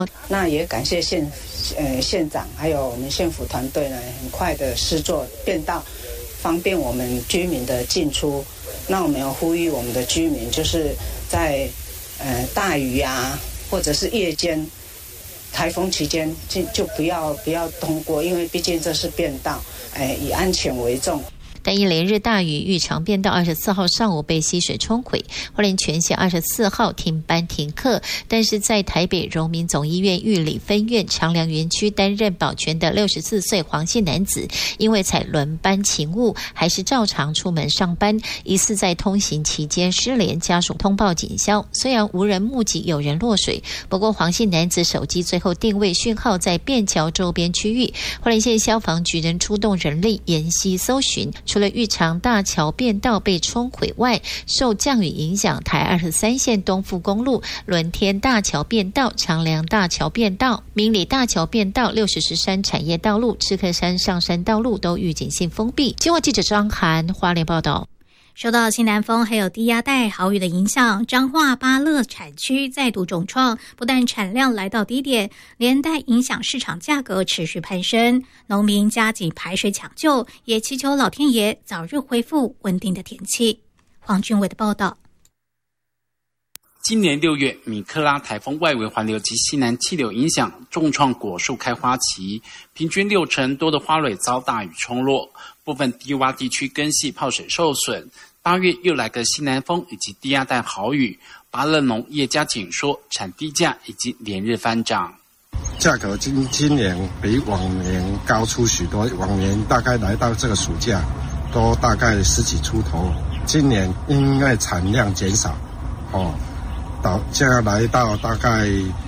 那也感谢县长还有我们县府团队呢，很快的施作变道，方便我们居民的进出。那我们要呼吁我们的居民，就是在大雨啊，或者是夜间台风期间就不要通过，因为毕竟这是变道，以安全为重。 但因连日大雨，玉长变道24号上午被溪水冲毁，花莲全县24号停班停课。但是在台北荣民总医院玉里分院长良园区担任保全的64岁黄姓男子，因为采轮班勤务，还是照常出门上班，疑似在通行期间失联，家属通报警消。虽然无人目击有人落水，不过黄姓男子手机最后定位讯号在便桥周边区域，花莲县消防局仍出动人力沿溪搜寻。除了玉长大桥变道被冲毁外，受降雨影响，台23线东富公路轮天大桥变道、长良大桥变道、明里大桥变道、60石山产业道路、赤科山上山道路都预警性封闭。今晚记者张涵花莲报道。 受到西南风还有低压带豪雨的影响，彰化巴乐产区再度重创，不但产量来到低点，连带影响市场价格持续攀升。农民加紧排水抢救，也祈求老天爷早日恢复稳定的天气。黄俊伟的报道。 今年6月，米克拉台风外围环流及西南气流影响，重创果树开花期，平均60%多的花蕊遭大雨冲落，部分低洼地区根系泡水受损。8月又来个西南风以及低压带豪雨，巴乐农业家紧说，产地价已经连日翻涨。 价格今年比往年高出许多，往年大概来到这个暑假都大概10几出头，今年因为产量减少，现在来到大概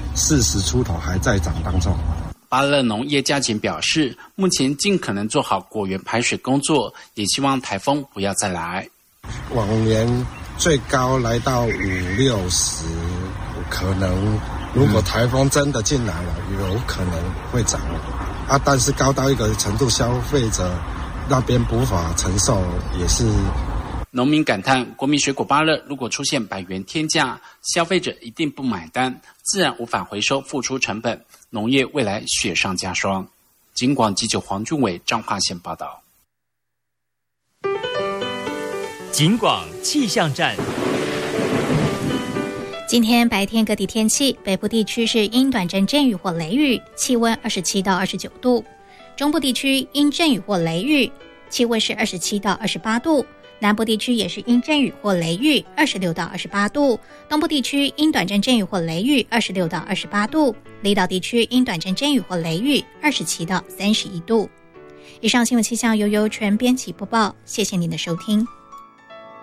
40出头，还在涨当中。 巴乐农业家紧表示，目前尽可能做好果园排水工作，也希望台风不要再来。 往年最高来到50-60，可能如果台风真的进来了，有可能会涨但是高到一个程度，消费者那边无法承受，也是。 农民感叹，国民水果芭乐如果出现100元天价，消费者一定不买单，自然无法回收付出成本，农业未来雪上加霜。警广记者黄俊伟彰化县报道。 警广气象站。 今天白天各地天气，北部地区是阴短阵阵雨或雷雨，气温27到29度；中部地区阴阵雨或雷雨，气温是27到28度；南部地区也是阴阵雨或雷雨，26到28度；东部地区阴短阵阵雨或雷雨，26到28度；离岛地区阴短阵阵雨或雷雨，27到31度。以上新闻气象由全编辑播报，谢谢您的收听。